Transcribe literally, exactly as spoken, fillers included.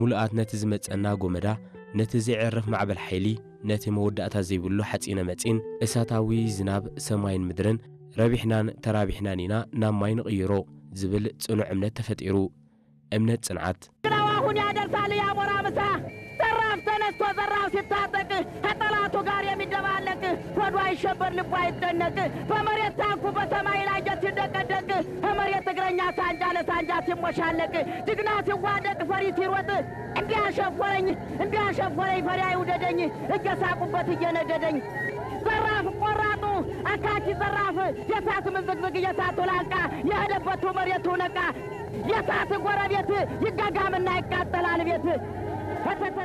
ሙሉአት ነቲ ዝመጸና ጎመዳ ነቲ ዝዕርፍ ማዕበል ሓይሊ ነቲ መወዳእታ ዘይብሉ ሓጺነ መጺን እሳታዊ ዝናብ ሰማይን ምድርን ረቢሕናን ተራቢሕናን ኢና ናብ ማይ ንቕይሮ ዝብል ጽኑዕ እምነት ተፈጢሩ እምነት ጽንዓት አሁን ያደርሳል ያሞራ ምሳ ዘራፍ ተነስቶ ዘራፍ ሲታጠቅ ከጠላቱ ጋር የሚደባለቅ ሆዱ አይሸበር ልቡ አይደነቅ በመሬት ታንኩ በሰማይ ላይ ጀት ሲደቀደቅ በመሬት እግረኛ ሳንጃ ለሳንጃ ሲሞሻለቅ ጀግና ሲዋደቅ ፈሪ ሲሮጥ እንዲያሸፈረኝ እንዲያሸፈረኝ ፈሪ አይውደደኝ እየሳቁበት እየነደደኝ ዘራፍ ቆራጡ አካኪ ዘራፍ የሳት ምዝግዝግ የሳቱ ላንቃ የሄደበቱ መሬቱ ነቃ የሳት ጎረቤት ይጋጋምና ይቃጠላል ቤት